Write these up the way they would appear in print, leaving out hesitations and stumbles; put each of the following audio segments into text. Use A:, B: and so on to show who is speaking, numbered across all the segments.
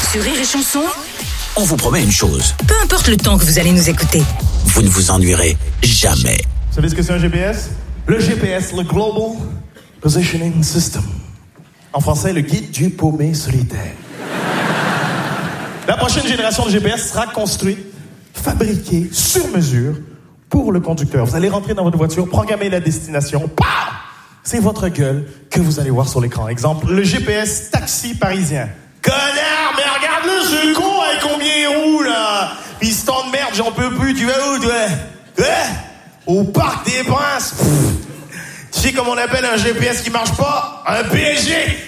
A: Sur Rire et Chanson,
B: on vous promet une chose.
A: Peu importe le temps que vous allez nous écouter,
B: vous ne vous ennuierez jamais.
C: Vous savez ce que c'est un GPS? Le GPS, le Global Positioning System. En français, le guide du paumé solitaire. La prochaine génération de GPS sera construite, fabriquée sur mesure pour le conducteur. Vous allez rentrer dans votre voiture, programmer la destination. Pam! C'est votre gueule que vous allez voir sur l'écran. Exemple, le GPS taxi parisien. Connard, mais regarde-le, ce con avec combien il roule, là. Piston de merde, j'en peux plus, tu vas où, toi? Au Parc des Princes. Tu sais comment on appelle un GPS qui marche pas? Un PSG.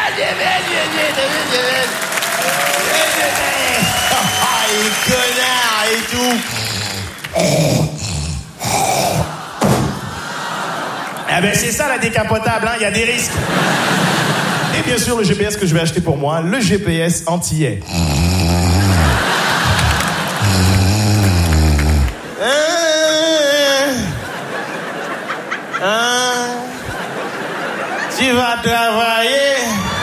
C: Les connards et tout. Ah ben c'est ça la décapotable, hein, il y a des risques. Et bien sûr le GPS que je vais acheter pour moi, le GPS antillais. Tu vas travailler.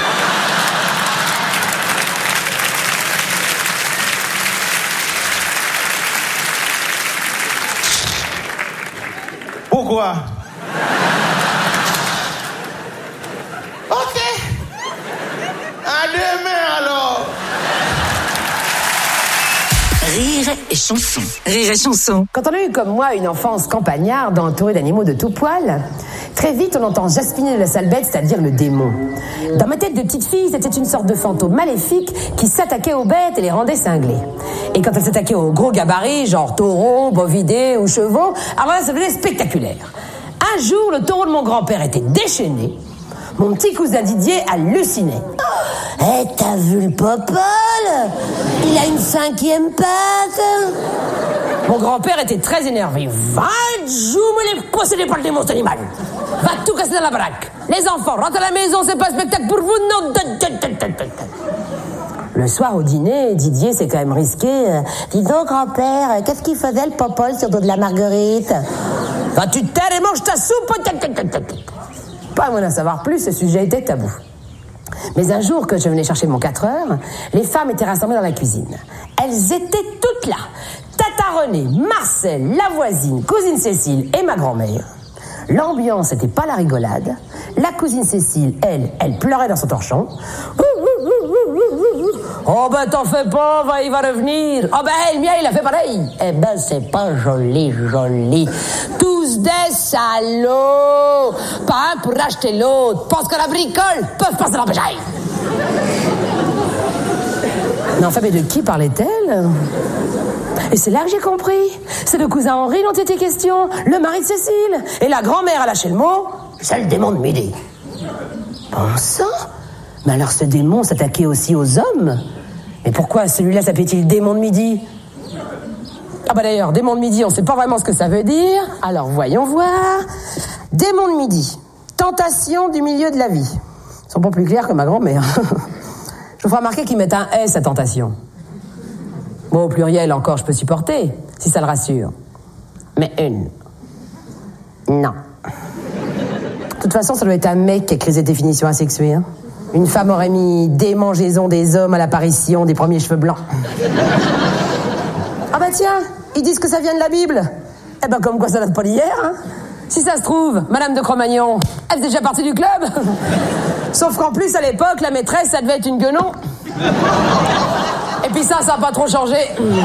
C: Pourquoi? Ok. À demain alors.
A: Rire et Chanson. Rire et Chanson.
D: Quand on a eu comme moi une enfance campagnarde entourée d'animaux de tout poil, très vite on entend Jaspiner de la sale bête, c'est-à-dire le démon. Dans ma tête de petite fille, c'était une sorte de fantôme maléfique qui s'attaquait aux bêtes et les rendait cinglées. Et quand elle s'attaquait aux gros gabarits, genre taureaux, bovidés ou chevaux, alors là, ça devenait spectaculaire. Un jour, le taureau de mon grand-père était déchaîné. Mon petit cousin Didier hallucinait. Eh, t'as vu le popole? Il a une 5e patte. Mon grand-père était très énervé. Va, me les posséder par le démon animal. Va tout casser dans la baraque. Les enfants, rentrez à la maison, c'est pas un spectacle pour vous, non. Le soir au dîner, Didier s'est quand même risqué. Dis donc, grand-père, qu'est-ce qu'il faisait le popole sur le dos de la marguerite? Va tu te taire et mange ta soupe. Pas moi d'en savoir plus, ce sujet était tabou. Mais un jour que je venais chercher mon 4 heures, les femmes étaient rassemblées dans la cuisine. Elles étaient toutes là. Tata Renée, Marcel, la voisine, cousine Cécile et ma grand-mère. L'ambiance n'était pas la rigolade. La cousine Cécile, elle pleurait dans son torchon. Oh ben t'en fais pas, il va revenir. Oh ben le mien il a fait pareil. Eh ben c'est pas joli. Tous des salauds. Pas un pour acheter l'autre. Pense que la bricole peuvent passer dans le péjaille. Mais enfin, mais de qui parlait-elle? Et c'est là que j'ai compris. C'est le cousin Henri dont était question, le mari de Cécile. Et la grand-mère a lâché le mot, c'est le démon de midi. Bon sang. Mais alors ce démon s'attaquait aussi aux hommes? Mais pourquoi celui-là s'appelait-il démon de midi? Ah bah d'ailleurs, démon de midi, on sait pas vraiment ce que ça veut dire. Alors voyons voir. Démon de midi, tentation du milieu de la vie. Ils sont pas plus clairs que ma grand-mère. Je vous ferai remarquer qu'ils mettent un S à tentation. Bon, au pluriel encore, je peux supporter, si ça le rassure. Mais une. Non. De toute façon, ça doit être un mec qui a créé cette définition asexuée, hein. Une femme aurait mis démangeaison des hommes à l'apparition des premiers cheveux blancs. Ah bah tiens, ils disent que ça vient de la Bible. Eh ben comme quoi ça date pas d'hier, hein. Si ça se trouve, Madame de Cro-Magnon, elle faisait déjà partie du club. Sauf qu'en plus, à l'époque, la maîtresse, ça devait être une guenon. Et puis ça a pas trop changé.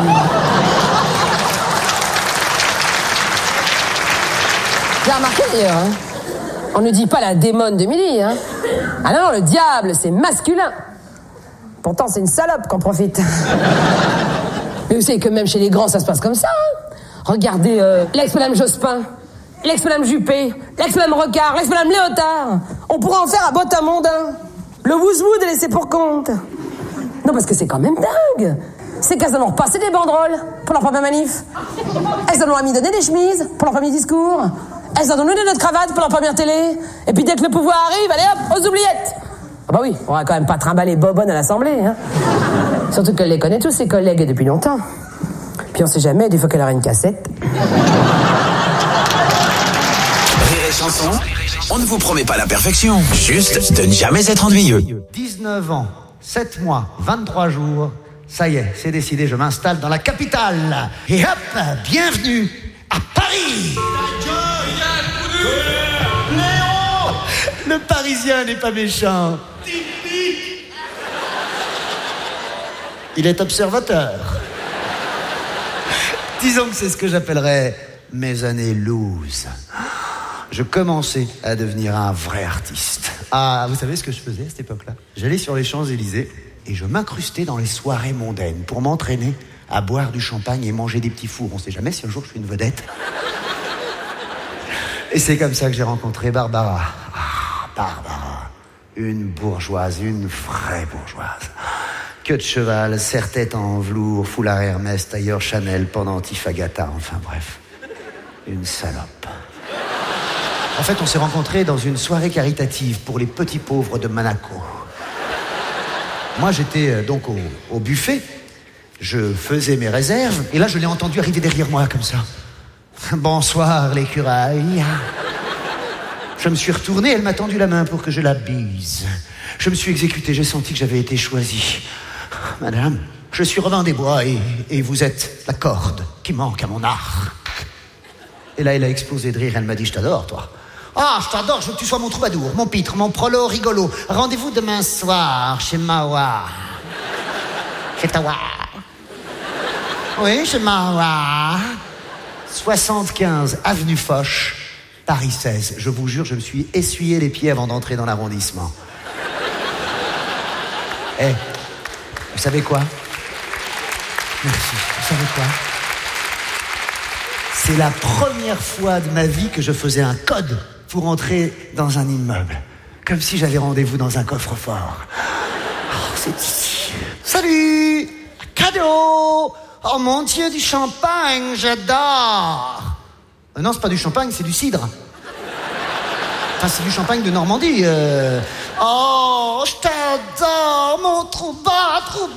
D: J'ai remarqué d'ailleurs, hein. On ne dit pas la démone de midi, hein. Ah non, le diable, c'est masculin. Pourtant, c'est une salope qu'on profite. Mais vous savez que même chez les grands, ça se passe comme ça, hein. Regardez l'ex-madame Jospin, l'ex-madame Juppé, l'ex-madame Rocard, l'ex-madame Léotard. On pourrait en faire à botte à mondain. Le wouzwoud est laissé pour compte. Non, parce que c'est quand même dingue. C'est qu'elles en ont repassé des banderoles pour leur première manif. Elles en ont mis donner des chemises pour leur premier discours. Elles en ont donné notre cravate pour leur première télé. Et puis dès que le pouvoir arrive, allez hop, aux oubliettes. Ah bah oui, on va quand même pas trimballer Bobonne à l'Assemblée, hein. Surtout qu'elle les connaît tous, ses collègues, depuis longtemps. Puis on sait jamais, des fois qu'elle aura une cassette.
B: Rire et Chanson, on ne vous promet pas la perfection, juste de ne jamais être ennuyeux.
E: 19 ans, 7 mois, 23 jours, ça y est, c'est décidé, je m'installe dans la capitale. Et hop, bienvenue à Paris. Léon, le Parisien n'est pas méchant. Il est observateur. Disons que c'est ce que j'appellerais mes années loose. Je commençais à devenir un vrai artiste. Ah, vous savez ce que je faisais à cette époque-là? J'allais sur les Champs-Élysées et je m'incrustais dans les soirées mondaines pour m'entraîner à boire du champagne et manger des petits fours. On sait jamais si un jour je suis une vedette. Et c'est comme ça que j'ai rencontré Barbara. Ah, Barbara. Une bourgeoise, une vraie bourgeoise. Queue de cheval, serre-tête en velours, foulard Hermès, tailleur Chanel, pendentif Agatha, enfin bref. Une salope. En fait, on s'est rencontrés dans une soirée caritative pour les petits pauvres de Monaco. Moi, j'étais donc au buffet. Je faisais mes réserves. Et là, je l'ai entendu arriver derrière moi, comme ça. Bonsoir, l'écureuil. Je me suis retourné, elle m'a tendu la main pour que je la bise. Je me suis exécuté, j'ai senti que j'avais été choisi. Madame, je suis Robin des Bois et vous êtes la corde qui manque à mon arc. Et là, elle a explosé de rire, elle m'a dit, je t'adore, toi. Ah, je t'adore, je veux que tu sois mon troubadour, mon pitre, mon prolo rigolo. Rendez-vous demain soir chez Mawa. Chez Tawa. Oui, chez Mawa. 75 avenue Foch, Paris 16. Je vous jure, je me suis essuyé les pieds avant d'entrer dans l'arrondissement. Eh, vous savez quoi? Merci. Vous savez quoi? C'est la première fois de ma vie que je faisais un code pour entrer dans un immeuble. Comme si j'avais rendez-vous dans un coffre-fort. Oh, c'est ici. Salut! Cadeau! Oh mon Dieu, du champagne, j'adore! Non, c'est pas du champagne, c'est du cidre. Enfin, c'est du champagne de Normandie. Oh, je t'adore, mon troubadour.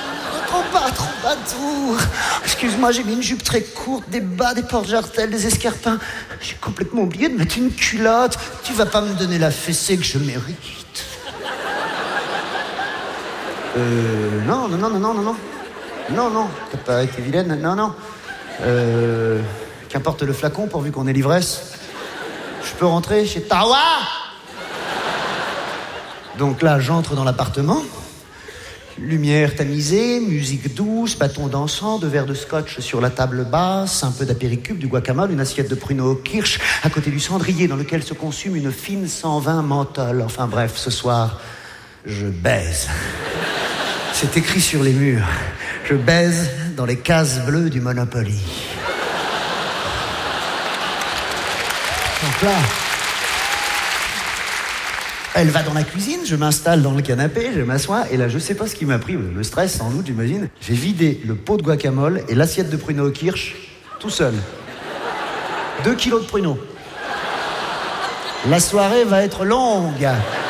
E: Excuse-moi, j'ai mis une jupe très courte, des bas, des porte-jartelles, des escarpins. J'ai complètement oublié de mettre une culotte. Tu vas pas me donner la fessée que je mérite. Non. Non, t'as pas été vilaine, non. Qu'importe le flacon, pourvu qu'on ait l'ivresse. Je peux rentrer chez Tawa? Donc là, j'entre dans l'appartement. Lumière tamisée, musique douce, bâton dansant, 2 verres de scotch sur la table basse, un peu d'apéricube, du guacamole, une assiette de pruneaux kirsch, à côté du cendrier dans lequel se consume une fine 120 menthol. Enfin bref, ce soir, je baise. C'est écrit sur les murs. Je baise dans les cases bleues du Monopoly. Donc là, elle va dans la cuisine, je m'installe dans le canapé, je m'assois, et là, je sais pas ce qui m'a pris, le stress sans doute, j'imagine. J'ai vidé le pot de guacamole et l'assiette de pruneaux au kirsch, tout seul. 2 kilos de pruneaux. La soirée va être longue.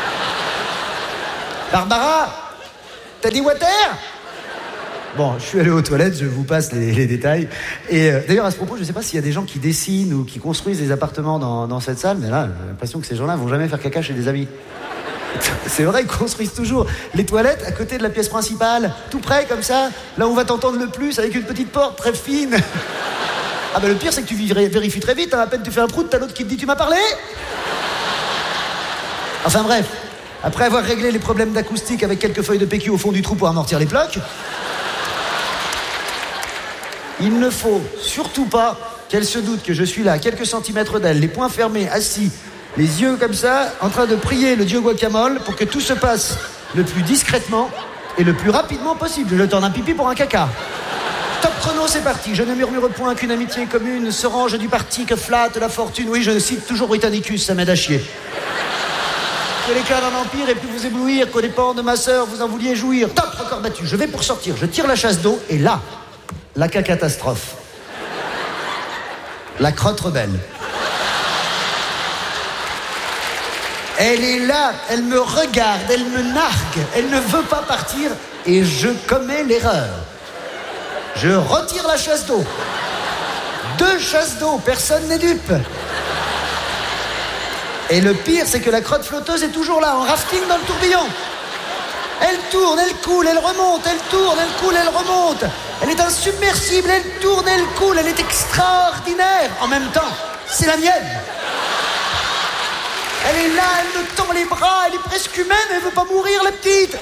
E: Barbara, t'as dit water? Bon, je suis allé aux toilettes, je vous passe les détails. Et d'ailleurs, à ce propos, je ne sais pas s'il y a des gens qui dessinent ou qui construisent des appartements dans cette salle, mais là, j'ai l'impression que ces gens-là vont jamais faire caca chez des amis. C'est vrai, ils construisent toujours les toilettes à côté de la pièce principale, tout près comme ça, là où on va t'entendre le plus, avec une petite porte très fine. Ah ben le pire, c'est que tu vérifies très vite, hein, à peine tu fais un prout, t'as l'autre qui te dit « Tu m'as parlé ?» Enfin bref, après avoir réglé les problèmes d'acoustique avec quelques feuilles de PQ au fond du trou pour amortir les plaques, il ne faut surtout pas qu'elle se doute que je suis là, à quelques centimètres d'elle, les poings fermés, assis, les yeux comme ça, en train de prier le dieu guacamole pour que tout se passe le plus discrètement et le plus rapidement possible. Je tourne un pipi pour un caca. Top chrono, c'est parti. Je ne murmure point qu'une amitié commune se range du parti que flatte la fortune. Oui, je cite toujours Britannicus, ça m'aide à chier. Que l'éclat d'un empire ait pu vous éblouir, qu'aux dépens de ma sœur vous en vouliez jouir. Top, record battu. Je vais pour sortir, je tire la chasse d'eau et là, la catastrophe. La crotte rebelle. Elle est là, elle me regarde, elle me nargue, elle ne veut pas partir et je commets l'erreur. Je retire la chasse d'eau. 2 chasses d'eau, personne n'est dupe. Et le pire, c'est que la crotte flotteuse est toujours là, en rafting dans le tourbillon. Elle tourne, elle coule, elle remonte, elle tourne, elle coule, elle remonte. Elle est insubmersible, elle tourne, elle coule, elle est extraordinaire. En même temps, c'est la mienne. Elle est là, elle me tend les bras, elle est presque humaine, elle veut pas mourir, la petite.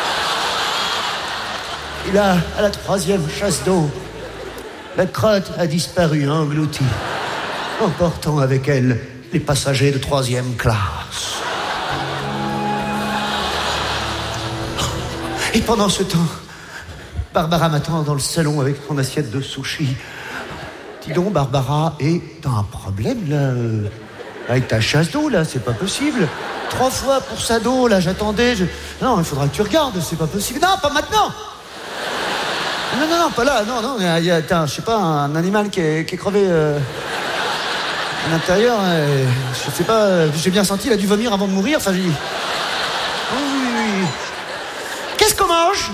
E: Et là, à la 3e chasse d'eau, la crotte a disparu, engloutie, emportant avec elle les passagers de 3e classe. Et pendant ce temps, Barbara m'attend dans le salon avec son assiette de sushi. Dis donc, Barbara, et t'as un problème, là avec ta chasse d'eau, là, c'est pas possible. 3 fois pour sa d'eau, là, j'attendais. Non, il faudra que tu regardes, c'est pas possible. Non, pas maintenant. Non, pas là, non. Il y a, je sais pas, un animal qui est crevé à l'intérieur. Je sais pas, j'ai bien senti, il a dû vomir avant de mourir. Enfin, j'ai dit... Oui. Qu'est-ce qu'on mange?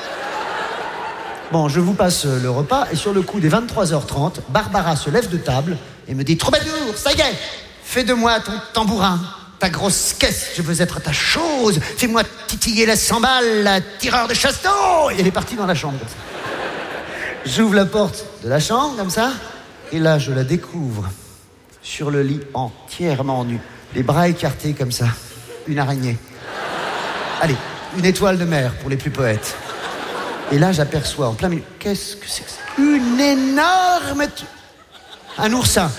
E: Bon, je vous passe le repas, et sur le coup des 23h30, Barbara se lève de table et me dit « Troubadour, ça y est, fais de moi ton tambourin, ta grosse caisse, je veux être ta chose, fais-moi titiller la cymbale, la tireur de chasse d'eau !» Et elle est partie dans la chambre. J'ouvre la porte de la chambre, comme ça, et là, je la découvre sur le lit entièrement nue, les bras écartés comme ça, une araignée. Allez, une étoile de mer pour les plus poètes. Et là, j'aperçois en plein milieu... Qu'est-ce que c'est que ça? Une énorme... Un oursin.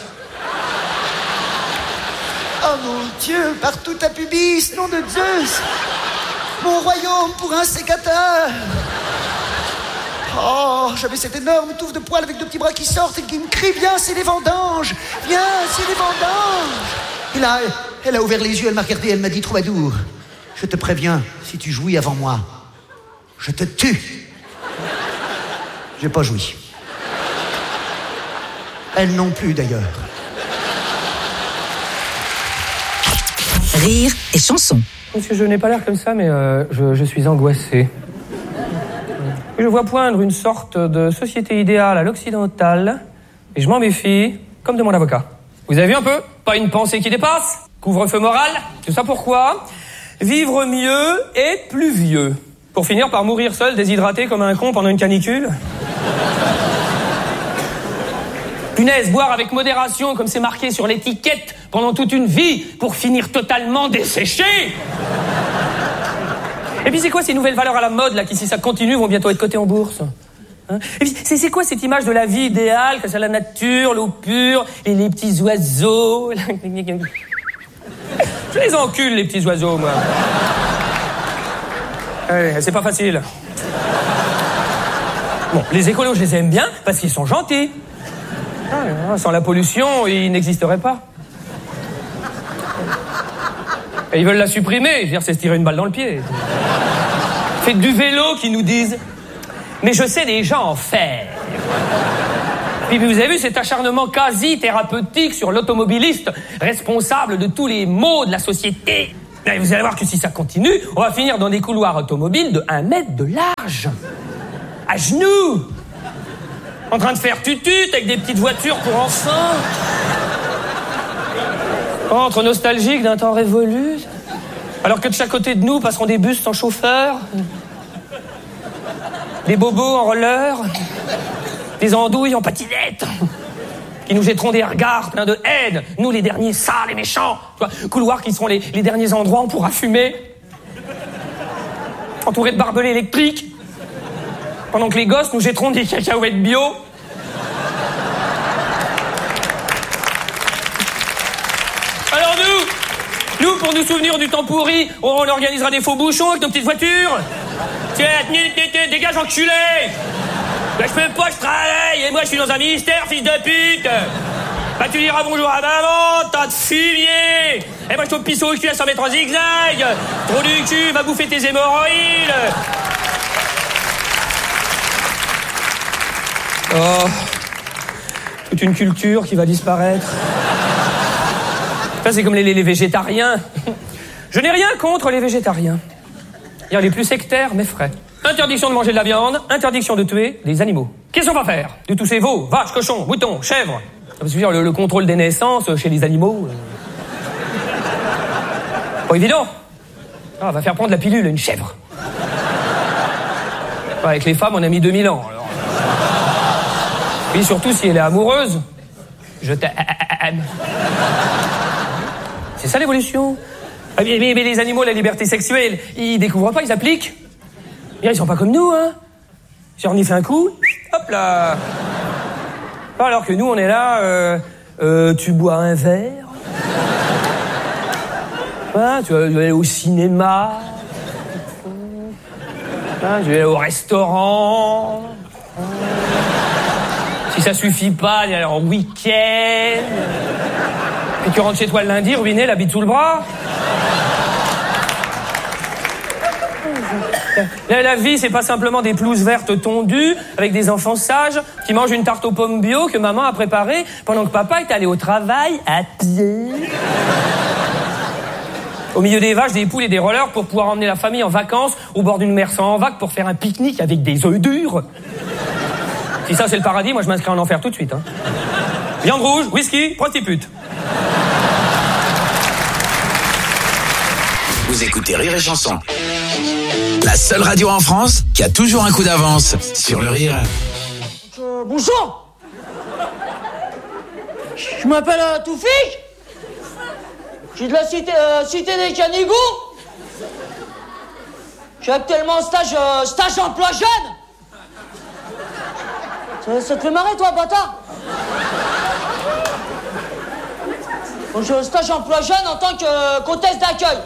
E: Oh mon Dieu, partout à pubis, nom de Zeus. Mon royaume pour un sécateur. Oh, j'avais cette énorme touffe de poils avec 2 petits bras qui sortent et qui me crient « Viens, c'est les vendanges! Viens, c'est les vendanges !» Et là, elle a ouvert les yeux, elle m'a regardé, elle m'a dit « Troubadour, je te préviens, si tu jouis avant moi, je te tue. » J'ai pas joui. Elle non plus, d'ailleurs.
A: Rire et chanson.
F: Monsieur, je n'ai pas l'air comme ça, mais je suis angoissé. Je vois poindre une sorte de société idéale à l'occidentale, et je m'en méfie, comme de mon avocat. Vous avez vu un peu? Pas une pensée qui dépasse? Couvre-feu moral? Tout ça pourquoi? Vivre mieux et plus vieux. Pour finir par mourir seul, déshydraté comme un con pendant une canicule. Punaise, boire avec modération, comme c'est marqué sur l'étiquette, pendant toute une vie, pour finir totalement desséché. Et puis c'est quoi ces nouvelles valeurs à la mode, là, qui, si ça continue, vont bientôt être cotées en bourse? Hein? Et puis c'est quoi cette image de la vie idéale, que c'est la nature, l'eau pure, et les petits oiseaux? Je les encule, les petits oiseaux, moi. C'est pas facile. Bon, les écolos, je les aime bien, parce qu'ils sont gentils. Sans la pollution, ils n'existeraient pas. Et ils veulent la supprimer, je veux dire, c'est se tirer une balle dans le pied. Faites du vélo, qui nous disent « Mais je sais déjà en faire ». Puis vous avez vu cet acharnement quasi thérapeutique sur l'automobiliste, responsable de tous les maux de la société. Et vous allez voir que si ça continue, on va finir dans des couloirs automobiles de 1 mètre de large. À genoux. En train de faire tutut avec des petites voitures pour enfants. Entre nostalgiques d'un temps révolu. Alors que de chaque côté de nous passeront des bus sans chauffeur. Des bobos en roller. Des andouilles en patinette. Qui nous jetteront des regards pleins de haine. Nous, les derniers sales et méchants. Tu vois, couloirs qui seront les derniers endroits où on pourra fumer. Entourés de barbelés électriques. Pendant que les gosses nous jetteront des cacahuètes bio. Alors nous, pour nous souvenir du temps pourri, on organisera des faux bouchons avec nos petites voitures. Tiens, dégage, enculé. Là, je peux pas, je travaille, et moi, je suis dans un ministère, fils de pute. Bah, tu diras bonjour à maman, tas de fumier. Et moi, je te pisse au cul à 100 mètres en zigzag. Trop du cul, va bouffer tes hémorroïdes. Oh, toute une culture qui va disparaître. Ça, c'est comme les végétariens. Je n'ai rien contre les végétariens. Il y a les plus sectaires, mais frais. Interdiction de manger de la viande, interdiction de tuer des animaux. Qu'est-ce qu'on va faire de tous ces veaux, vaches, cochons, moutons, chèvres? Ça veut dire le contrôle des naissances chez les animaux. Pas évident. Ah, on va faire prendre la pilule à une chèvre. Avec les femmes, on a mis 2000 ans, alors. Puis surtout, si elle est amoureuse, je t'aime. C'est ça l'évolution. Mais les animaux, la liberté sexuelle, ils découvrent pas, ils appliquent. Bien, ils sont pas comme nous, hein. Si on y fait un coup, hop là. Alors que nous, on est là, tu bois un verre. Hein, tu vas aller au cinéma. Hein, tu vas aller au restaurant. Si ça suffit pas, il y a en week-end. Puis tu rentres chez toi le lundi, ruiné, la bite sous le bras. La vie, c'est pas simplement des pelouses vertes tondues avec des enfants sages qui mangent une tarte aux pommes bio que maman a préparée pendant que papa est allé au travail à pied. Au milieu des vaches, des poules et des rollers pour pouvoir emmener la famille en vacances au bord d'une mer sans vague pour faire un pique-nique avec des œufs durs. Si ça c'est le paradis, moi je m'inscris en enfer tout de suite. Hein. Viande rouge, whisky, prostitute.
B: Vous écoutez Rire et Chanson. La seule radio en France qui a toujours un coup d'avance sur le rire.
G: Bonjour. Je m'appelle Toufik. Je suis de la cité des Canigous. Je suis actuellement en stage emploi jeune. Ça te fait marrer, toi, bâtard? Donc, je suis au stage emploi jeune en tant que qu'hôtesse d'accueil.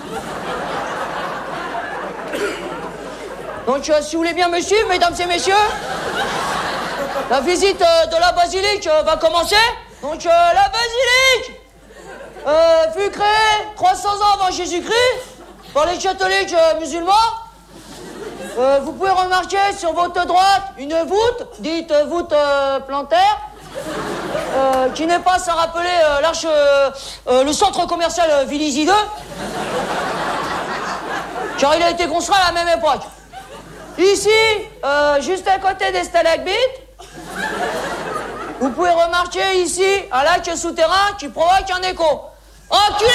G: Donc, si vous voulez bien me suivre, mesdames et messieurs, la visite de la basilique va commencer. Donc, la basilique fut créée 300 ans avant Jésus-Christ par les catholiques musulmans. Vous pouvez remarquer sur votre droite une voûte, dite voûte plantaire, qui n'est pas sans rappeler le centre commercial Vélizy 2, car il a été construit à la même époque. Ici, juste à côté des stalagmites, vous pouvez remarquer ici un lac souterrain qui provoque un écho. Enculé!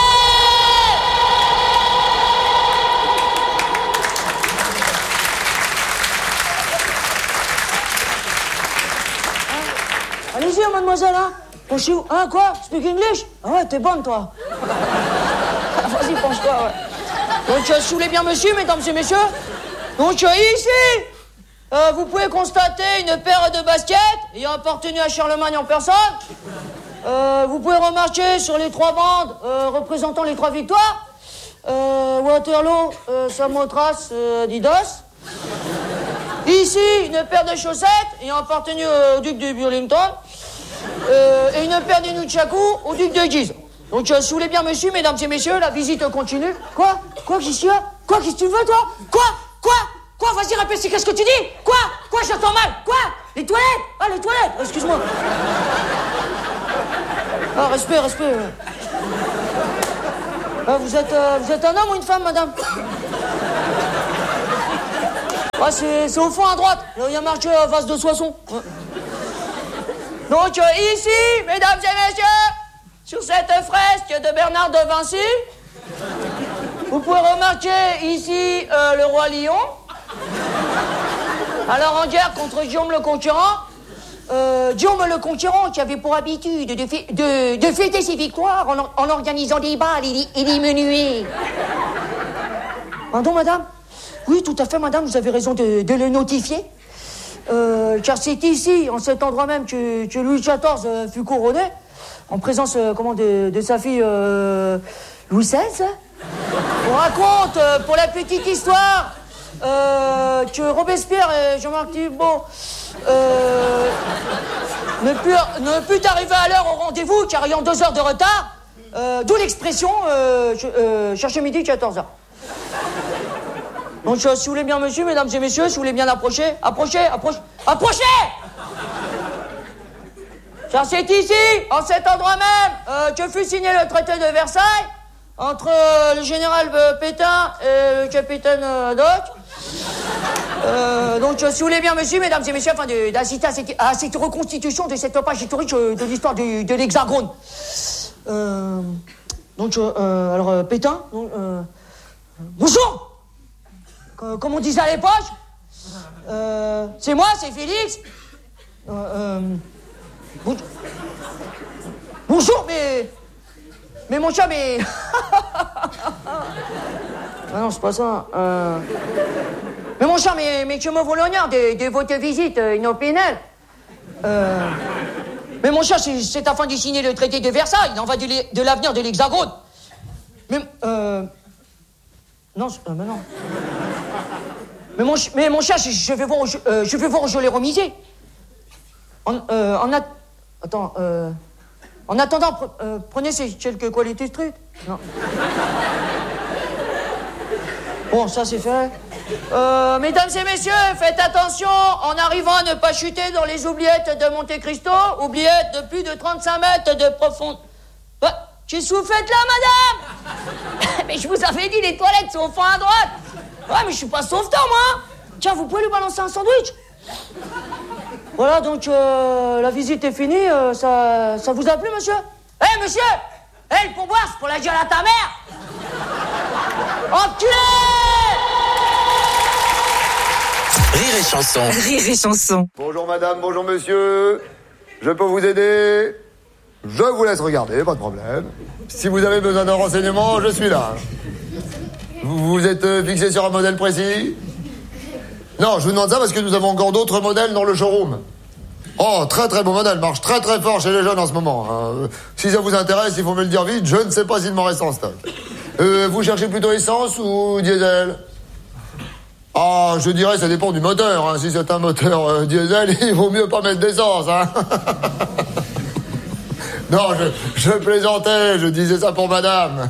G: Allez-y, mademoiselle, hein. Penchez-vous. Ah, quoi? Speak English? Ah ouais, t'es bonne, toi. Vas-y, penche-toi, ouais. Donc, si vous voulez bien me suivre, mesdames et messieurs. Donc, ici, vous pouvez constater une paire de baskets ayant appartenu à Charlemagne en personne. Vous pouvez remarquer sur les 3 bandes représentant les 3 victoires. Waterloo, Samothrace, Didos. Ici, une paire de chaussettes ayant appartenu au duc de Burlington. Et une paire de nunchaku au duc de Guise. Donc, si vous voulez bien me suivre, mesdames et messieurs, la visite continue. Quoi? Qu'est-ce que tu Quoi? Qu'est-ce que tu veux, toi? Quoi? Vas-y, répète, qu'est-ce que tu dis? Quoi? J'entends mal. Quoi? Les toilettes? Ah, les toilettes. Excuse-moi. Ah, respect. Ah, vous êtes un homme ou une femme, madame? Ah, c'est au fond à droite. Il y a marqué vase de Soissons. Ouais. Donc, ici, mesdames et messieurs, sur cette fresque de Bernard de Vinci, vous pouvez remarquer ici le roi Lion. Alors, en guerre contre Guillaume le Conquérant. Guillaume le Conquérant qui avait pour habitude de fêter ses victoires en organisant des bals et des menuets. Pardon, madame? Oui, tout à fait, madame, vous avez raison de le notifier. Car c'est ici, en cet endroit même, que Louis XIV fut couronné, en présence de sa fille Louis XVI. On raconte, pour la petite histoire, que Robespierre et Jean-Marc Thibault ne put arriver à l'heure au rendez-vous car ayant 2 heures de retard, d'où l'expression chercher midi 14h. Donc si vous voulez bien monsieur, mesdames et messieurs, si vous voulez bien approcher. Car c'est ici, en cet endroit même, que fut signé le traité de Versailles entre le général Pétain et le capitaine Doc. Donc, si vous voulez bien, monsieur, mesdames et messieurs, afin d'assister à cette reconstitution de cette page historique de l'histoire de l'Hexagone. Alors, Pétain, bonjour! Comme on disait à l'époque, C'est moi, c'est Félix. Bonjour, mais mon chat, mais... Ah non, c'est pas ça. Mais mon chat, mais que me vaut l'honneur de votre visite inopinée. Mais mon chat, c'est afin de signer le traité de Versailles. Il en va de l'avenir de l'Hexagone. Mais, non, mais non. Mais mon chat, je vais voir où je l'ai remisé. En attendant, prenez ces quelques qualités trucs. Non. Bon, ça c'est fait. Mesdames et messieurs, faites attention en arrivant à ne pas chuter dans les oubliettes de Monte Cristo, oubliettes de plus de 35 mètres de profondeur. Qu'est-ce que vous faites là, madame? Mais je vous avais dit, les toilettes sont au fond à droite. Ouais, mais je suis pas sauveteur, moi. Tiens, vous pouvez lui balancer un sandwich? Voilà, donc la visite est finie. Ça vous a plu, monsieur? Hé, monsieur! Hé, le pourboire, c'est pour la gueule à ta mère! Enculé!
B: Rire et chanson.
A: Rire et chanson.
H: Bonjour madame, bonjour monsieur. Je peux vous aider? Je vous laisse regarder, pas de problème. Si vous avez besoin d'un renseignement, je suis là. Vous êtes fixé sur un modèle précis? Non, je vous demande ça parce que nous avons encore d'autres modèles dans le showroom. Oh, très très beau modèle, marche très très fort chez les jeunes en ce moment. Si ça vous intéresse, il faut me le dire vite, je ne sais pas s'il m'en reste en stock. Vous cherchez plutôt essence ou diesel? Ah, je dirais ça dépend du moteur. Hein. Si c'est un moteur diesel, il vaut mieux pas mettre d'essence. Hein. Non, je plaisantais, je disais ça pour madame.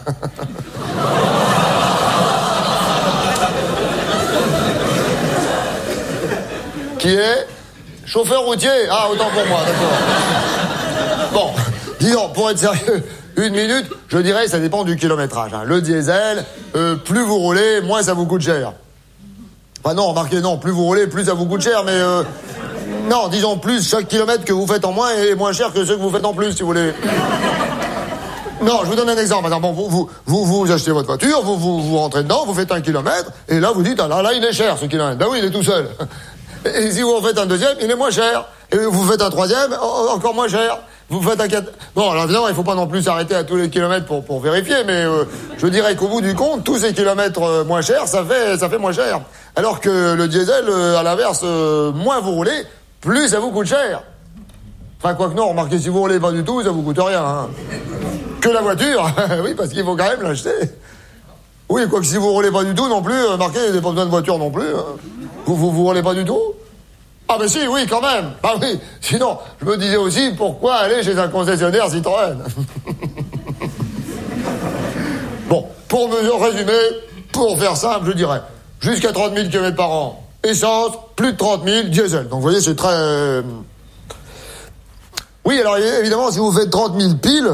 H: Qui est? Chauffeur routier? Ah, autant pour moi, d'accord. Bon, disons, pour être sérieux, une minute, je dirais ça dépend du kilométrage. Hein. Le diesel, plus vous roulez, moins ça vous coûte cher. Enfin non, remarquez, non, plus vous roulez, plus ça vous coûte cher, mais... non, disons plus, chaque kilomètre que vous faites en moins est moins cher que ceux que vous faites en plus, si vous voulez. Non, je vous donne un exemple. Madame. Bon, vous achetez votre voiture, vous rentrez dedans, vous faites 1 kilomètre, et là, vous dites, ah là, il est cher, ce kilomètre. Ben oui, il est tout seul. Et si vous en faites un deuxième, il est moins cher. Et vous faites un troisième, encore moins cher. Vous faites un quatre... Bon, alors évidemment, il faut pas non plus s'arrêter à tous les kilomètres pour vérifier, mais je dirais qu'au bout du compte, tous ces kilomètres moins chers, ça fait moins cher. Alors que le diesel, à l'inverse, moins vous roulez, plus ça vous coûte cher. Enfin, quoi que non, remarquez, si vous roulez pas du tout, ça vous coûte rien. Hein. Que la voiture, oui, parce qu'il faut quand même l'acheter. Oui, quoique si vous roulez pas du tout non plus, remarquez, il n'y a pas besoin de voiture non plus. Hein. Vous roulez pas du tout? Ah ben si, oui, quand même. Ah oui, sinon, je me disais aussi, pourquoi aller chez un concessionnaire Citroën? Bon, pour me résumer, pour faire simple, je dirais, jusqu'à 30 000 km par an, essence, plus de 30 000, diesel. Donc vous voyez, c'est très... Oui, alors évidemment, si vous faites 30 000 piles...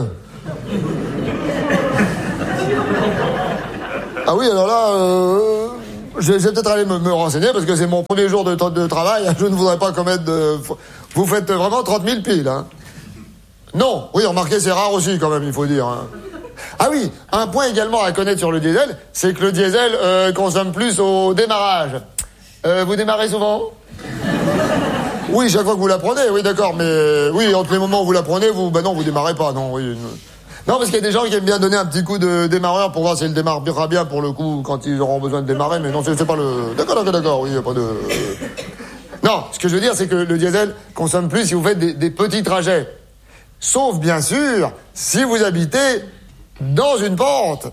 H: Ah oui, alors là... Je vais peut-être aller me renseigner parce que c'est mon premier jour de travail. Je ne voudrais pas commettre de... Vous faites vraiment 30 000 piles, hein? Non. Oui, remarquez, c'est rare aussi quand même, il faut dire. Hein. Ah oui, un point également à connaître sur le diesel, c'est que le diesel consomme plus au démarrage. Vous démarrez souvent? Oui, chaque fois que vous la prenez, oui, d'accord. Mais oui, entre les moments où vous la prenez, vous démarrez pas, non, oui. Non, parce qu'il y a des gens qui aiment bien donner un petit coup de démarreur pour voir si elle démarrera bien pour le coup quand ils auront besoin de démarrer, mais non, c'est pas le... D'accord, oui, il n'y a pas de... Non, ce que je veux dire, c'est que le diesel consomme plus si vous faites des petits trajets. Sauf, bien sûr, si vous habitez dans une pente.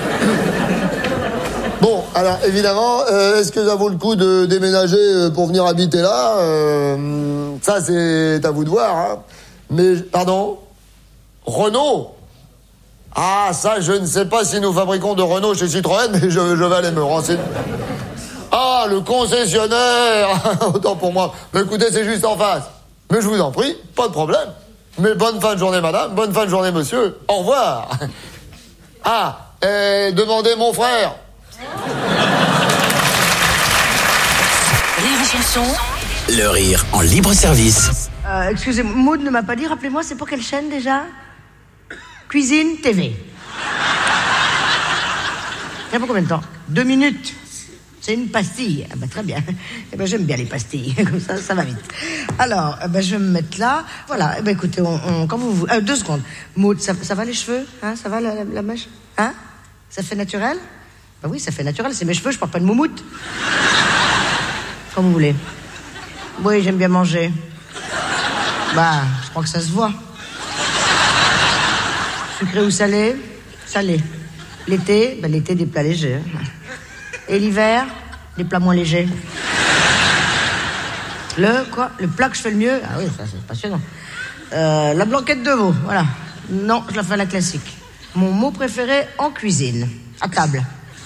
H: Bon, alors, évidemment, est-ce que ça vaut le coup de déménager pour venir habiter là? Ça, c'est à vous de voir, hein. Mais, pardon? Renault? Ah, ça, je ne sais pas si nous fabriquons de Renault chez Citroën, mais je vais aller me renseigner. Ah, le concessionnaire! Autant pour moi. Mais écoutez, c'est juste en face. Mais je vous en prie, pas de problème. Mais bonne fin de journée, madame. Bonne fin de journée, monsieur. Au revoir. Ah, demandez mon frère.
A: Rire et chanson.
B: Le rire en libre service.
I: Excusez-moi, Maud ne m'a pas dit, rappelez-moi, c'est pour quelle chaîne déjà? Cuisine TV. Il y a pour combien de temps? 2 minutes. C'est une pastille. Ah bah, très bien. Eh ben, j'aime bien les pastilles. Comme ça va vite. Alors, je vais me mettre là. Voilà. Eh ben, écoutez, quand vous... 2 secondes. Maud, ça va les cheveux? Hein, ça va la mèche? Hein? Ça fait naturel? Bah oui, ça fait naturel. C'est mes cheveux, je porte pas de moumoute. Comme vous voulez. Oui, j'aime bien manger. Bah, je crois que ça se voit. Sucré ou salé? Salé. L'été, l'été, des plats légers. Et l'hiver, des plats moins légers. Le plat que je fais le mieux? Ah oui, ça c'est passionnant. La blanquette de veau, voilà. Non, je la fais à la classique. Mon mot préféré en cuisine. À table.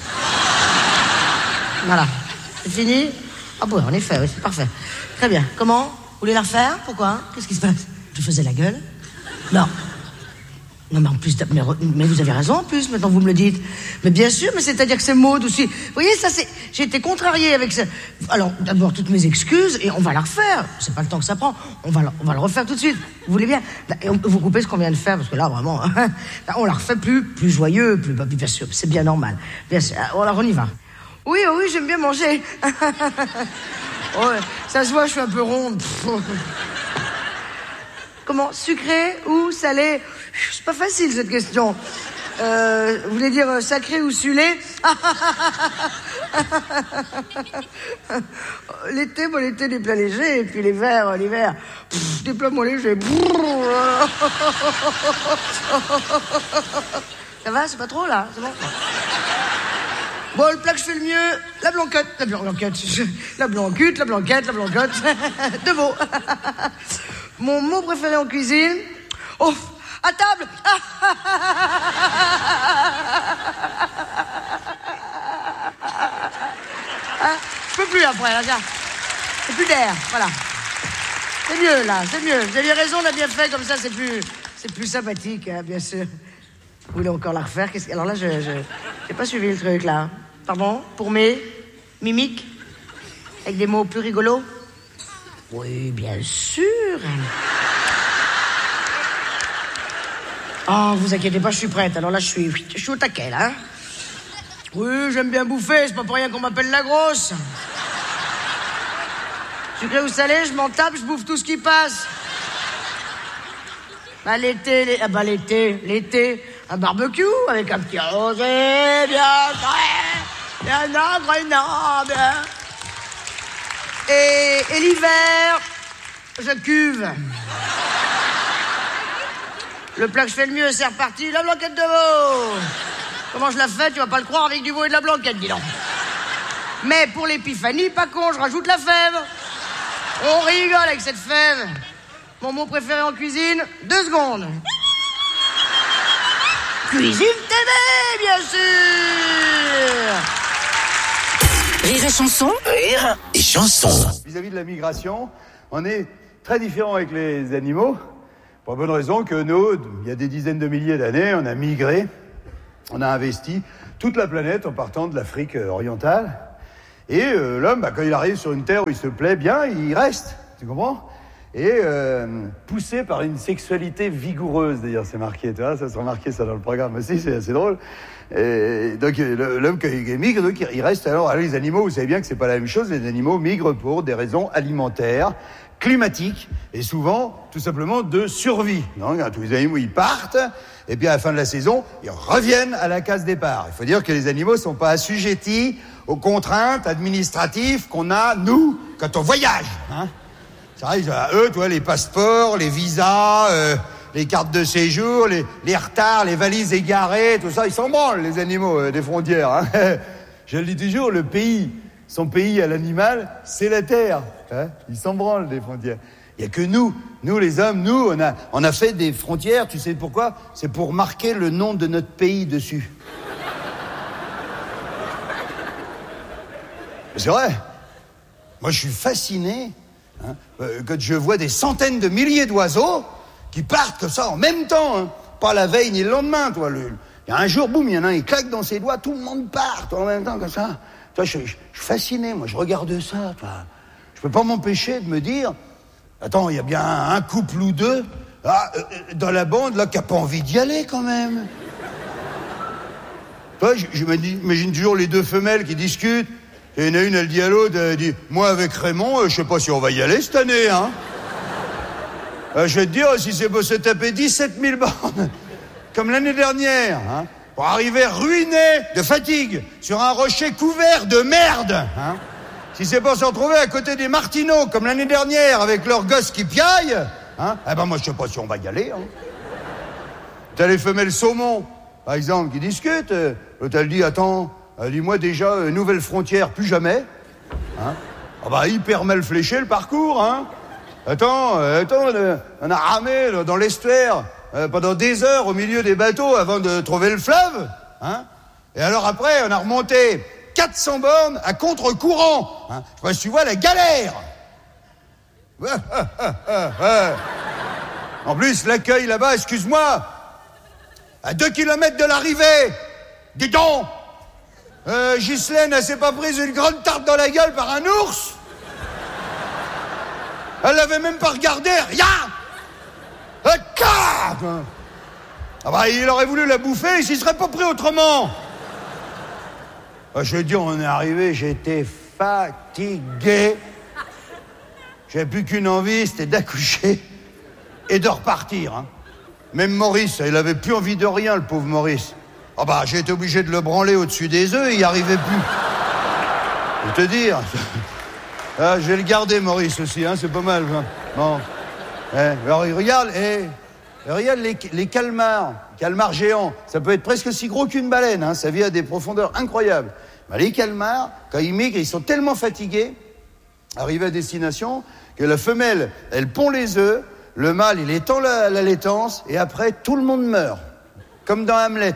I: Voilà. C'est fini? Ah bon, en effet, oui, c'est parfait. Très bien. Comment? Vous voulez la refaire? Pourquoi? Qu'est-ce qui se passe? Je faisais la gueule? Non. Non, mais en plus, mais vous avez raison en plus, maintenant vous me le dites. Mais bien sûr, mais c'est-à-dire que c'est Maud aussi. Vous voyez, ça c'est... J'ai été contrariée avec ça. Alors, d'abord, toutes mes excuses, et on va la refaire. C'est pas le temps que ça prend. On va le refaire tout de suite. Vous voulez bien? Et vous coupez ce qu'on vient de faire, parce que là, vraiment, on la refait plus joyeux, bien sûr, c'est bien normal. Bien sûr. Alors, on y va. Oui, j'aime bien manger. Ouais, ça se voit, je suis un peu ronde. Comment? Sucré ou salé? C'est pas facile cette question. Vous voulez dire sacré ou sulé? L'été, l'été des plats légers, et puis l'hiver, des plats moins légers. Ça va, c'est pas trop là, c'est bon? Bon, le plat que je fais le mieux, la blanquette de veau. Mon mot préféré en cuisine, oh, à table. Je peux plus après, là, tiens. C'est plus d'air, voilà. C'est mieux, là, c'est mieux. Vous aviez raison, on a bien fait, comme ça, c'est plus sympathique, hein, bien sûr. Vous voulez encore la refaire? Alors là, j'ai pas suivi le truc, là. Pardon? Pour mes mimiques? Avec des mots plus rigolos? Oui, bien sûr. Oh, vous inquiétez pas, je suis prête. Alors là, je suis au taquet, là. Hein? Oui, j'aime bien bouffer, c'est pas pour rien qu'on m'appelle la grosse. Sucré ou salé, je m'en tape, je bouffe tout ce qui passe. Bah, l'été, un barbecue avec un petit rosé bien frais, bien agréable. Et l'hiver, je cuve. Le plat que je fais le mieux, c'est reparti, la blanquette de veau. Comment je la fais? Tu vas pas le croire, avec du veau et de la blanquette, dis donc. Mais pour l'épiphanie, pas con, je rajoute la fève. On rigole avec cette fève. Mon mot préféré en cuisine, 2 secondes. Cuisine TV, bien sûr.
A: Rire et chanson.
B: Rire et chanson.
J: Vis-à-vis de la migration, on est très différents avec les animaux, pour la bonne raison que nous, il y a des dizaines de milliers d'années, on a migré, on a investi toute la planète en partant de l'Afrique orientale. Et l'homme, quand il arrive sur une terre où il se plaît bien, il reste, tu comprends? Et poussé par une sexualité vigoureuse, d'ailleurs, c'est marqué, tu vois, ça sera marqué ça dans le programme aussi, c'est assez drôle. Et donc l'homme qui migre, donc, il reste alors les animaux, vous savez bien que c'est pas la même chose, les animaux migrent pour des raisons alimentaires, climatiques, et souvent, tout simplement, de survie. Donc, tous les animaux, ils partent, et puis à la fin de la saison, ils reviennent à la case départ. Il faut dire que les animaux sont pas assujettis aux contraintes administratives qu'on a, nous, quand on voyage, hein. Ça arrive à eux, tu vois, les passeports, les visas, les cartes de séjour, les retards, les valises égarées, tout ça, ils s'en branlent, les animaux des frontières. Hein. Je le dis toujours, son pays à l'animal, c'est la terre. Hein. Ils s'en branlent des frontières. Il n'y a que nous les hommes, on a fait des frontières, tu sais pourquoi? C'est pour marquer le nom de notre pays dessus. C'est vrai. Moi, je suis fasciné. Hein, quand je vois des centaines de milliers d'oiseaux qui partent comme ça en même temps, hein, pas la veille ni le lendemain, toi. Il y a un jour, boum, il y en a un, il claque dans ses doigts, tout le monde part en même temps comme ça. Toi, je suis fasciné, moi, je regarde ça, toi. Je peux pas m'empêcher de me dire, attends, il y a bien un couple ou deux dans la bande là qui a pas envie d'y aller quand même. Toi, j'imagine toujours les 2 femelles qui discutent. Et il y en a une, elle dit à l'autre, elle dit, moi avec Raymond, je sais pas si on va y aller cette année, hein. Je vais te dire, si c'est pour se taper 17 000 bornes, comme l'année dernière, hein, pour arriver ruiné de fatigue sur un rocher couvert de merde, hein. Si c'est pour se retrouver à côté des Martineaux, comme l'année dernière, avec leurs gosses qui piaillent, hein, eh ben moi je sais pas si on va y aller, hein. T'as les femelles saumon, par exemple, qui discutent. L'autre elle dit, attends, dis-moi déjà, nouvelle frontière, plus jamais. Hein. Ah bah hyper mal fléché le parcours, hein. Attends, on a ramé dans l'estuaire pendant des heures au milieu des bateaux avant de trouver le fleuve, hein. Et alors après, on a remonté 400 bornes à contre-courant, hein. Je sais pas si tu vois la galère. En plus, l'accueil là-bas, excuse-moi, à 2 kilomètres de l'arrivée. Dis donc, Ghislaine, elle s'est pas prise une grande tarte dans la gueule par un ours? Elle l'avait même pas regardé, rien. Ah bah, il aurait voulu la bouffer, il s'y serait pas pris autrement. Je veux dire, on est arrivé, j'étais fatigué. J'avais plus qu'une envie, c'était d'accoucher et de repartir, hein. Même Maurice, il avait plus envie de rien, le pauvre Maurice. Ah bah, j'ai été obligé de le branler au-dessus des œufs, il y arrivait plus. Je vais te dire. Ah, je vais le garder, Maurice, aussi, hein, c'est pas mal. Hein. Bon. Alors, regarde les calmars géants. Ça peut être presque aussi gros qu'une baleine, hein, ça vit à des profondeurs incroyables. Bah, les calmars, quand ils migrent, ils sont tellement fatigués, arrivés à destination, que la femelle, elle pond les œufs, le mâle, il étend la laitance, et après, tout le monde meurt. Comme dans Hamlet.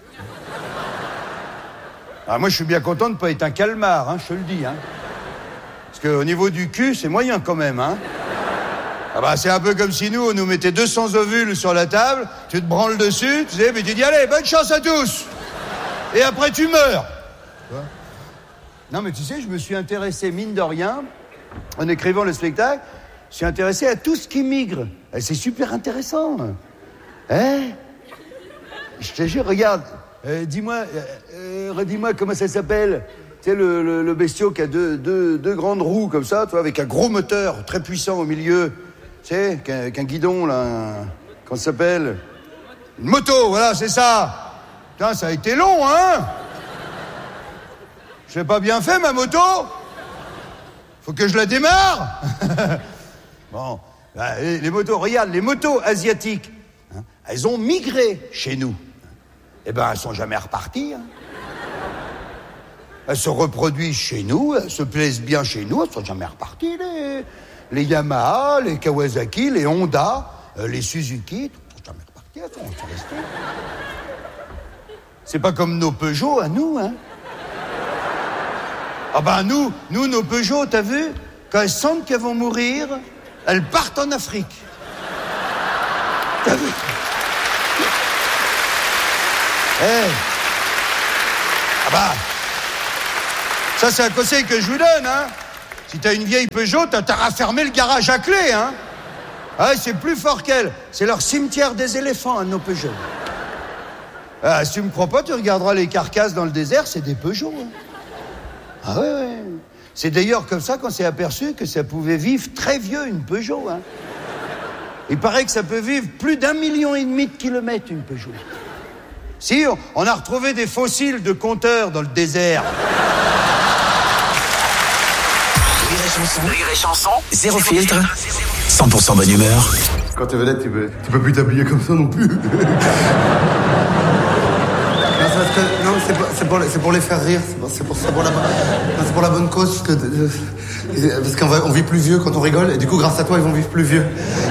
J: Ah, moi, je suis bien content de ne pas être un calmar, hein, je te le dis, hein. Parce qu'au niveau du cul, c'est moyen quand même, hein. Ah bah, c'est un peu comme si nous, on nous mettait 200 ovules sur la table, tu te branles dessus, tu sais, mais tu dis, allez, bonne chance à tous. Et après, tu meurs. Non, mais tu sais, je me suis intéressé, mine de rien, en écrivant le spectacle, je suis intéressé à tout ce qui migre. Et c'est super intéressant. Hein? Je te jure, regarde, dis-moi comment ça s'appelle. Tu sais, le bestiau qui a deux grandes roues comme ça, tu vois, avec un gros moteur très puissant au milieu. Tu sais, qu'un guidon, là, comment ça s'appelle? Une moto, voilà, c'est ça. Putain, ça a été long, hein? Je l'ai pas bien fait, ma moto? Faut que je la démarre. Bon, bah, les motos, regarde, les motos asiatiques, hein, elles ont migré chez nous. Eh ben, elles sont jamais reparties, hein. Elles se reproduisent chez nous, elles se plaisent bien chez nous, elles sont jamais reparties, les Yamaha, les Kawasaki, les Honda, les Suzuki, elles sont jamais reparties, elles sont restées. C'est pas comme nos Peugeot à nous, hein. Ah ben nous, nos Peugeot, t'as vu, quand elles sentent qu'elles vont mourir, elles partent en Afrique. T'as vu? Ah bah, ça c'est un conseil que je vous donne, hein. Si t'as une vieille Peugeot, t'as à fermer le garage à clé, hein. Ah, c'est plus fort qu'elle. C'est leur cimetière des éléphants, hein, nos Peugeot. Ah, si tu me crois pas, tu regarderas les carcasses dans le désert, c'est des Peugeot, hein. Ah ouais. C'est d'ailleurs comme ça qu'on s'est aperçu que ça pouvait vivre très vieux, une Peugeot, hein. Il paraît que ça peut vivre plus d'1,5 million de kilomètres, une Peugeot. Si, on a retrouvé des fossiles de compteurs dans le désert.
B: Rire et chanson, zéro filtre, 100% bonne humeur.
K: Quand t'es vedette, tu peux plus t'habiller comme ça non plus. Non, c'est pour les faire rire, c'est pour la bonne cause, parce qu'on vit plus vieux quand on rigole, et du coup, grâce à toi, ils vont vivre plus vieux.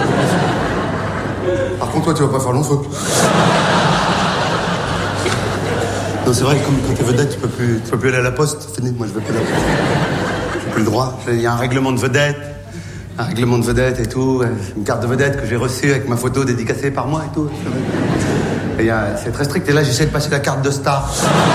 K: Par contre, toi, tu vas pas faire long truc. Non, c'est vrai que comme quand t'es vedette, tu peux plus aller à la poste. C'est fini, moi, je veux plus aller à la poste. J'ai plus le droit. Il y a un règlement de vedette et tout, une carte de vedette que j'ai reçue avec ma photo dédicacée par moi et tout. Et c'est très strict. Et là, j'essaie de passer la carte de star.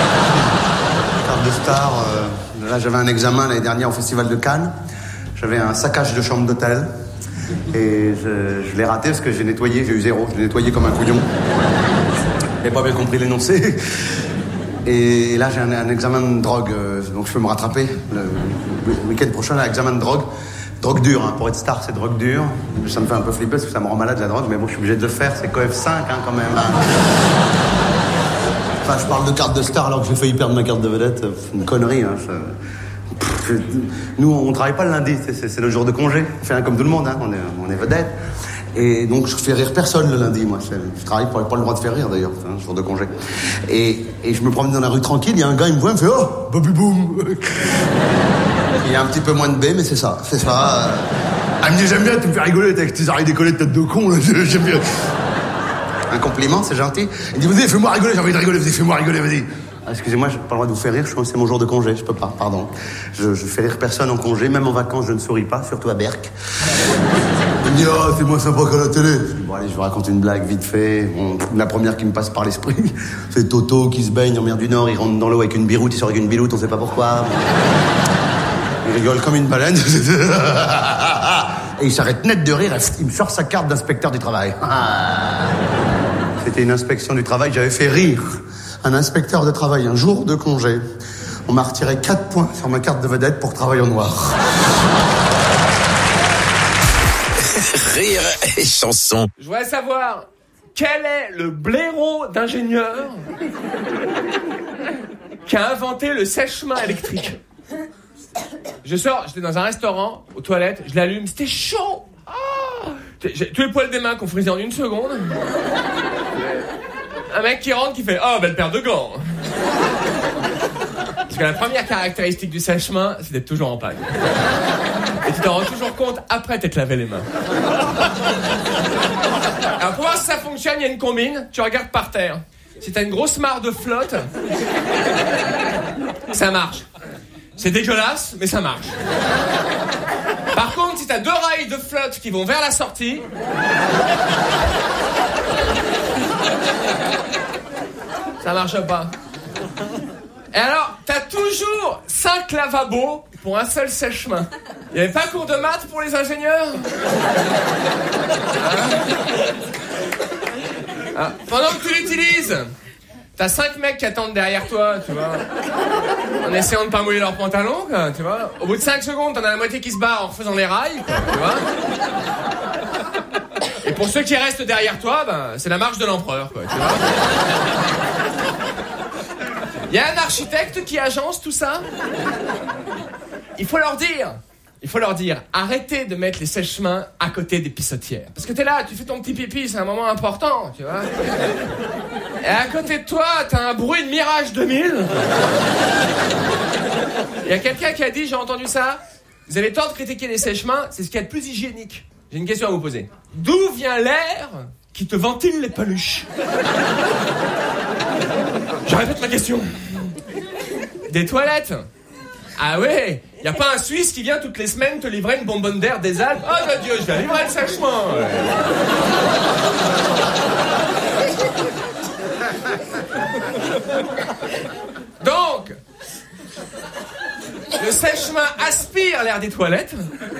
K: Là, j'avais un examen l'année dernière au Festival de Cannes. J'avais un saccage de chambre d'hôtel. Et je l'ai raté parce que j'ai nettoyé, j'ai eu 0. Je l'ai nettoyé comme un couillon. J'ai pas bien compris l'énoncé. Et là, j'ai un examen de drogue, donc je peux me rattraper. Le week-end prochain, un examen de drogue. Drogue dure, hein. Pour être star, c'est drogue dure. Ça me fait un peu flipper parce que ça me rend malade la drogue, mais bon, je suis obligé de le faire. C'est coef 5, hein, quand même. Hein. Enfin, je parle de carte de star alors que j'ai failli perdre ma carte de vedette. C'est une connerie, hein. Nous, on travaille pas le lundi, c'est le jour de congé. On fait un comme tout le monde, hein. On est vedette. Et donc, je fais rire personne le lundi, moi. Je travaille pour pas le droit de faire rire, d'ailleurs. C'est un jour de congé. Et je me promène dans la rue tranquille, il y a un gars, il me voit, il me fait « Oh, Bobby Boom !» Il y a un petit peu moins de B, mais c'est ça. Elle me dit « J'aime bien, tu me fais rigoler avec tes oreilles décollées de tête de con. » J'aime bien. Un compliment, c'est gentil. Il dit « Vas-y, fais-moi rigoler, j'ai envie de rigoler, vas-y, fais-moi rigoler, vas-y. » Excusez-moi, j'ai pas le droit de vous faire rire, c'est mon jour de congé, je peux pas, pardon. Je fais rire personne en congé, même en vacances, je ne souris pas, surtout à Berck. Il me dit « Oh, c'est moins sympa qu'à la télé. » Je dis « Bon, allez, je vous raconte une blague vite fait. » Bon, la première qui me passe par l'esprit, c'est Toto qui se baigne en mer du Nord, il rentre dans l'eau avec une biroute, il sort avec une biloute, on sait pas pourquoi. Il rigole comme une baleine. Et il s'arrête net de rire, il me sort sa carte d'inspecteur du travail. C'était une inspection du travail, j'avais fait rire un inspecteur de travail un jour de congé. On m'a retiré 4 points sur ma carte de vedette pour travail en noir.
B: Rire et chanson.
F: Je voudrais savoir, quel est le blaireau d'ingénieur qui a inventé le sèche-main électrique? Je sors, j'étais dans un restaurant, aux toilettes, je l'allume, c'était chaud. J'ai tous les poils des mains qu'on frisait en 1 seconde. Un mec qui rentre qui fait « Oh, belle paire de gants !» Parce que la première caractéristique du sèche-main, c'est d'être toujours en panne. Et tu t'en rends toujours compte après t'être lavé les mains. Alors pour voir si ça fonctionne, il y a une combine, tu regardes par terre. Si t'as une grosse mare de flotte, ça marche. C'est dégueulasse, mais ça marche. Par contre, si t'as 2 rails de flotte qui vont vers la sortie... ça marche pas. Et alors, t'as toujours 5 lavabos pour un seul sèche-main. Il y avait pas cours de maths pour les ingénieurs ? Pendant que tu l'utilises, t'as 5 mecs qui attendent derrière toi, tu vois, en essayant de pas mouiller leurs pantalons, quoi, tu vois. Au bout de 5 secondes, t'en as la moitié qui se barre en refaisant les rails, quoi, tu vois. Et pour ceux qui restent derrière toi, c'est la marche de l'empereur, quoi, tu vois. Il y a un architecte qui agence tout ça. Il faut leur dire, arrêtez de mettre les sèche-mains à côté des pissotières. Parce que t'es là, tu fais ton petit pipi, c'est un moment important, tu vois. Et à côté de toi, t'as un bruit de Mirage 2000. Il y a quelqu'un qui a dit, j'ai entendu ça, vous avez tort de critiquer les sèche-mains, c'est ce qu'il y a de plus hygiénique. J'ai une question à vous poser. D'où vient l'air qui te ventile les paluches? Je répète ma question. Des toilettes? Ah ouais, y a pas un Suisse qui vient toutes les semaines te livrer une bonbonne d'air des Alpes? Oh mon Dieu, je vais livrer le sèche-main. Donc, le sèche-main aspire l'air des toilettes.